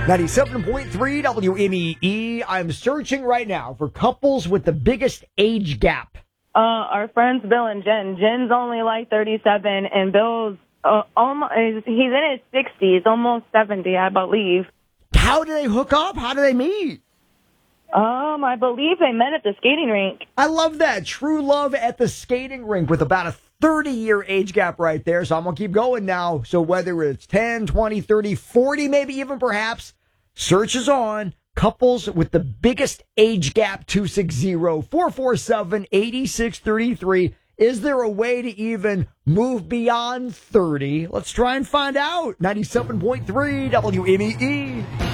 97.3 WMEE. I'm searching right now for couples with the biggest age gap. Our friends Bill and Jen. Jen's only like 37, and Bill's he's in his 60s, almost 70, I believe. How do they hook up? How do they meet? I believe they met at the skating rink. I love that. True love at the skating rink with about a 30-year age gap right there. So I'm going to keep going now. So whether it's 10, 20, 30, 40, maybe even perhaps, search is on. Couples with the biggest age gap, 260-447-8633. Is there a way to even move beyond 30? Let's try and find out. 97.3 WMEE.